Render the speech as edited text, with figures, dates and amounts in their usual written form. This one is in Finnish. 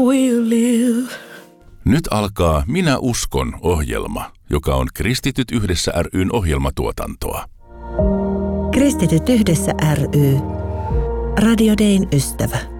we'll live. Nyt alkaa Minä uskon -ohjelma, joka on Kristityt yhdessä ry:n ohjelmatuotantoa. Kristityt yhdessä ry. Radio Dayn ystävä.